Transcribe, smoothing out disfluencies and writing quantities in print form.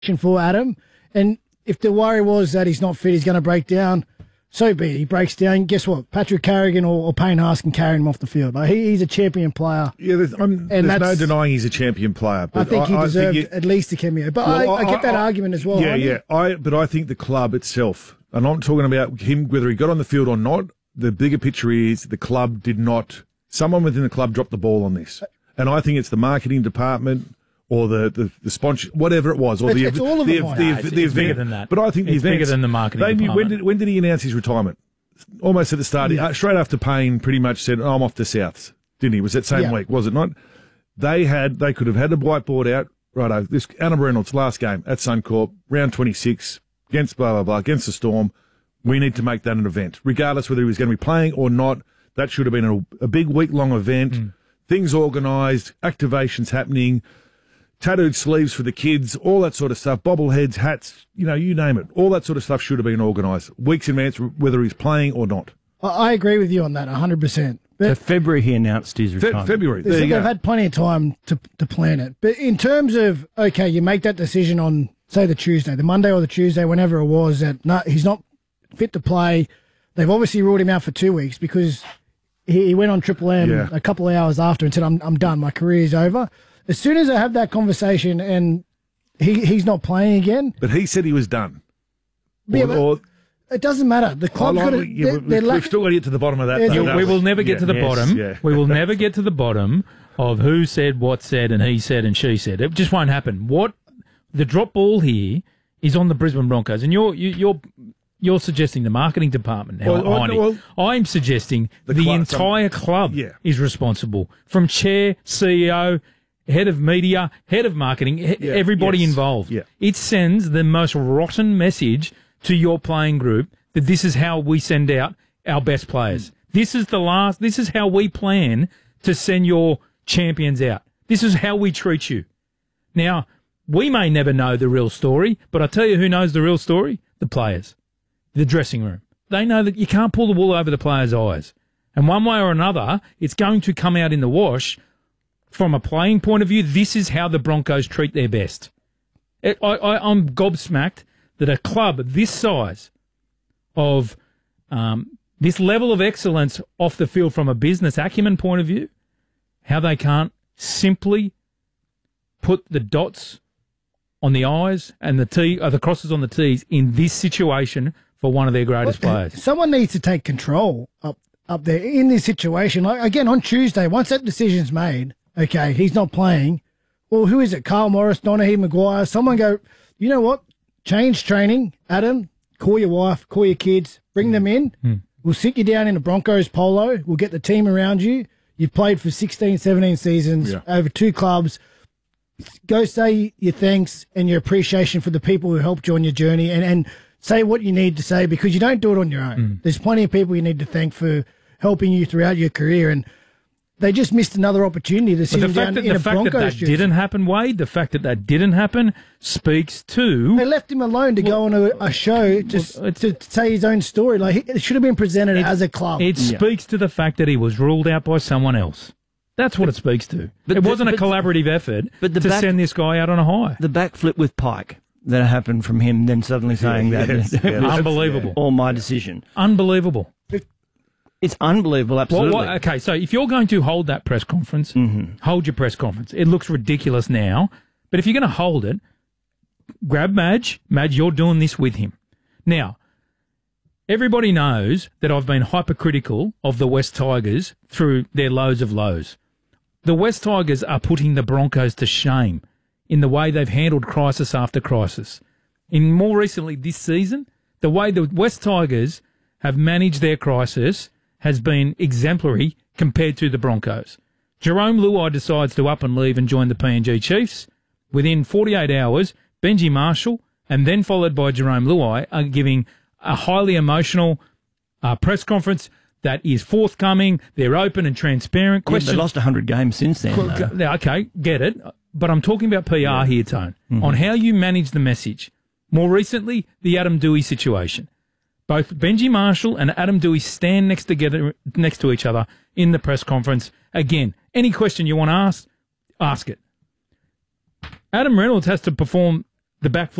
for Adam. And if the worry was that he's not fit, he's going to break down, so be it. He breaks down. Guess what? Patrick Carrigan or Payne Haas can carry him off the field. Like he's a champion player. Yeah, there's no denying he's a champion player. But I think he deserved at least a cameo. But I get that argument as well. Yeah. But I think the club itself, and I'm talking about him, whether he got on the field or not, the bigger picture is the club did not, someone within the club dropped the ball on this. And I think it's the marketing department or the sponsor, whatever it was, or it's all of them. It's bigger than that. But I think it's bigger than the marketing department. When did he announce his retirement? Almost at the start, straight after Payne pretty much said, "I'm off to Souths," didn't he? Was that same week? Was it not? They could have had the whiteboard out. Righto, this Adam Reynolds last game at Suncorp, round 26 against blah blah blah against the Storm. We need to make that an event, regardless whether he was going to be playing or not. That should have been a big week-long event. Things organised, activations happening, tattooed sleeves for the kids, all that sort of stuff, bobbleheads, hats, you name it. All that sort of stuff should have been organised weeks in advance, whether he's playing or not. I agree with you on that, 100%. So February he announced his retirement. February. They've had plenty of time to plan it. But in terms of, okay, you make that decision on, say, the Monday or the Tuesday, whenever it was, that he's not fit to play. They've obviously ruled him out for 2 weeks because he went on Triple M a couple of hours after and said, I'm done, my career is over. As soon as I have that conversation and he's not playing again. But he said he was done. It doesn't matter. The club's got to. We've still got to get to the bottom of that. We will never get to the bottom. Yeah. We will never get to the bottom of who said what said and he said and she said. It just won't happen. What the drop ball here is on the Brisbane Broncos, and you're suggesting the marketing department. I'm suggesting the entire club is responsible, from chair, CEO, head of media, head of marketing, everybody involved. Yeah. It sends the most rotten message to your playing group that this is how we send out our best players. This is how we plan to send your champions out. This is how we treat you. Now, we may never know the real story, but I tell you who knows the real story? The players. The dressing room. They know that you can't pull the wool over the players' eyes. And one way or another, it's going to come out in the wash. From a playing point of view, this is how the Broncos treat their best. I'm gobsmacked that a club this size, of this level of excellence off the field from a business acumen point of view, how they can't simply put the dots on the I's and the crosses on the T's in this situation for one of their greatest players. Someone needs to take control up there in this situation. Like, again, on Tuesday, once that decision's made, okay, he's not playing. Well, who is it? Kyle Morris, Donaghy, Maguire. Someone go, you know what? Change training. Adam, call your wife, call your kids, bring them in. We'll sit you down in a Broncos polo. We'll get the team around you. You've played for 16, 17 seasons, over 2 clubs. Go say your thanks and your appreciation for the people who helped you on your journey and say what you need to say, because you don't do it on your own. There's plenty of people you need to thank for helping you throughout your career, and they just missed another opportunity to sit him down in a Broncos jersey. Didn't happen, Wade, the fact that didn't happen speaks to... They left him alone to go on a show to say his own story. Like, it should have been presented as a club. It speaks to the fact that he was ruled out by someone else. That's what it speaks to. It wasn't a collaborative effort to send this guy out on a high. The backflip with Pike that happened from him, then suddenly saying that. Unbelievable. All my decision. Unbelievable. It's unbelievable, absolutely. Okay, so if you're going to hold that press conference, hold your press conference. It looks ridiculous now, but if you're going to hold it, grab Madge. Madge, you're doing this with him. Now, everybody knows that I've been hypercritical of the West Tigers through their loads of lows. The West Tigers are putting the Broncos to shame in the way they've handled crisis after crisis. In more recently this season, the way the West Tigers have managed their crisis has been exemplary compared to the Broncos. Jerome Luai decides to up and leave and join the PNG Chiefs. Within 48 hours, Benji Marshall, and then followed by Jerome Luai, are giving a highly emotional press conference that is forthcoming. They're open and transparent. They lost 100 games since then. Okay, get it. But I'm talking about PR here, Tone, on how you manage the message. More recently, the Adam Doueihi situation. Both Benji Marshall and Adam Doueihi stand next to each other in the press conference. Again, any question you want to ask it. Adam Reynolds has to perform the back